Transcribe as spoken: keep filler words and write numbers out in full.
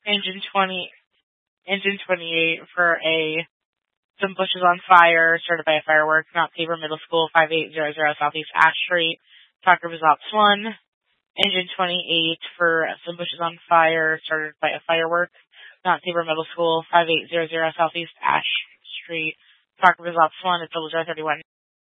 Engine twenty, engine twenty-eight for a some bushes on fire, started by a fireworks, Mount Tabor Middle School, five eight zero zero Southeast Ash Street, Tucker was Ops one. Engine twenty-eight for some bushes on fire, started by a firework, Mount Tabor Middle School, five eight zero zero Southeast Ash Street, Tucker was Ops one, at Double J thirty-one.